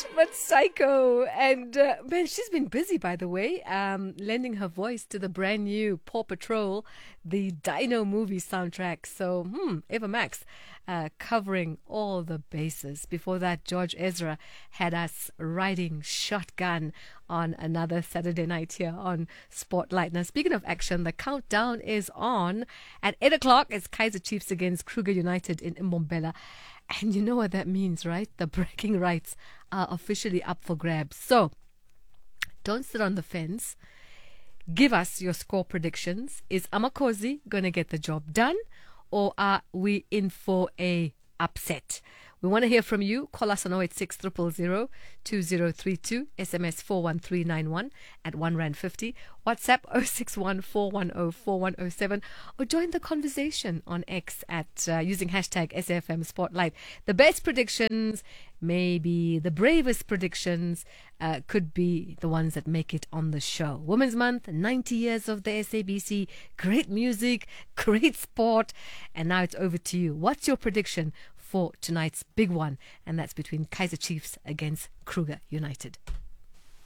but Psycho. And man, she's been busy, by the way, lending her voice to the brand new Paw Patrol, the Dino movie soundtrack. So, Eva Max covering all the bases. Before that, George Ezra had us riding shotgun on another Saturday night here on Spotlight. Now, speaking of action, the countdown is on. At 8 o'clock, it's Kaiser Chiefs against Kruger United in Mbombela. And you know what that means, right? The bragging rights are officially up for grabs. So, don't sit on the fence. Give us your score predictions. Is Amakosi going to get the job done? Or are we in for a upset? We want to hear from you. Call us on 086 000 2032, SMS 41391 at 1 Rand 50, WhatsApp 061 410 4107, or join the conversation on X at using hashtag SAFM Spotlight. The best predictions, maybe the bravest predictions, could be the ones that make it on the show. Women's Month, 90 years of the SABC, great music, great sport, and now it's over to you. What's your prediction for tonight's big one? And that's between Kaiser Chiefs against Kruger United.